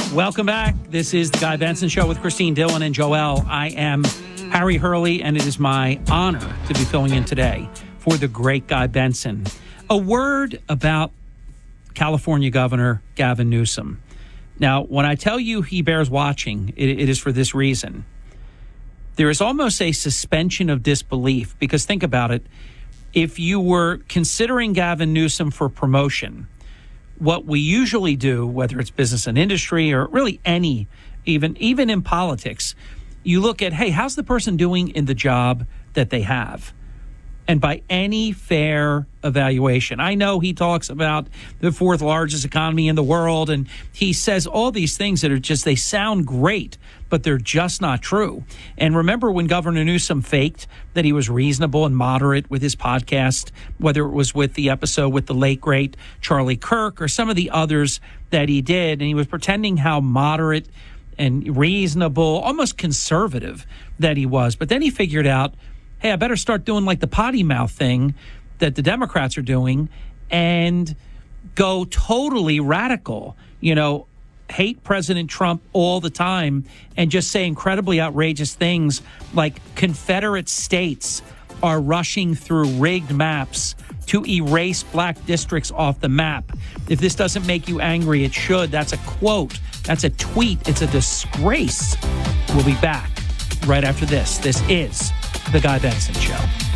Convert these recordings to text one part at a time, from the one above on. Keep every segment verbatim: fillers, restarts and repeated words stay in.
Welcome back. This is the Guy Benson Show with Christine Dillon and Joel. I am Harry Hurley, and it is my honor to be filling in today for the great Guy Benson. A word about California Governor Gavin Newsom. Now, when I tell you he bears watching, it, it is for this reason. There is almost a suspension of disbelief, because think about it. If you were considering Gavin Newsom for promotion, what we usually do, whether it's business and industry or really any, even even in politics, you look at, hey, how's the person doing in the job that they have? And by any fair evaluation, I know he talks about the fourth largest economy in the world, and he says all these things that are just, they sound great, but they're just not true. And remember when Governor Newsom faked that he was reasonable and moderate with his podcast, whether it was with the episode with the late, great Charlie Kirk or some of the others that he did, and he was pretending how moderate and reasonable, almost conservative that he was. But then he figured out, hey, I better start doing like the potty mouth thing that the Democrats are doing and go totally radical, you know, hate President Trump all the time and just say incredibly outrageous things like Confederate states are rushing through rigged maps to erase black districts off the map. If this doesn't make you angry, it should. That's a quote. That's a tweet. It's a disgrace. We'll be back right after this. This is The Guy Benson Show.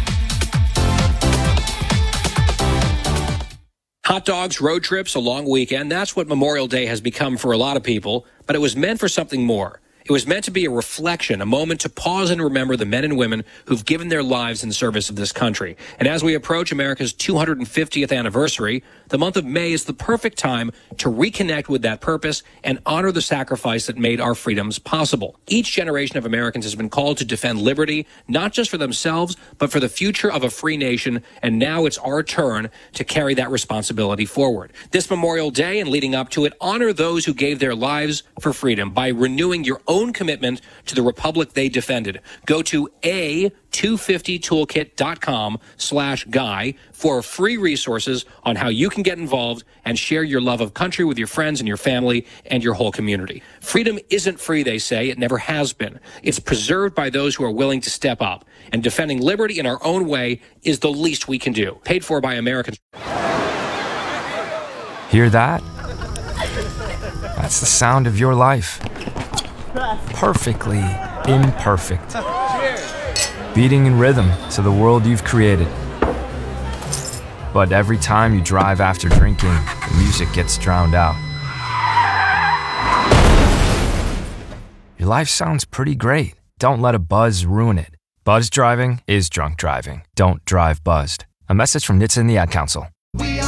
Hot dogs, road trips, a long weekend. That's what Memorial Day has become for a lot of people, but it was meant for something more. It was meant to be a reflection, a moment to pause and remember the men and women who've given their lives in service of this country. And as we approach America's two hundred fiftieth anniversary, the month of May is the perfect time to reconnect with that purpose and honor the sacrifice that made our freedoms possible. Each generation of Americans has been called to defend liberty, not just for themselves, but for the future of a free nation. And now it's our turn to carry that responsibility forward. This Memorial Day and leading up to it, honor those who gave their lives for freedom by renewing your own commitment to the republic they defended. Go to a two fifty toolkit dot com slash guy for free resources on how you can get involved and share your love of country with your friends and your family and your whole community. Freedom isn't free, they say. It never has been. It's preserved by those who are willing to step up. And defending liberty in our own way is the least we can do. Paid for by Americans. Hear that? That's the sound of your life. Perfectly imperfect. Beating in rhythm to the world you've created. But every time you drive after drinking, the music gets drowned out. Your life sounds pretty great. Don't let a buzz ruin it. Buzz driving is drunk driving. Don't drive buzzed. A message from N H T S A and the Ad Council.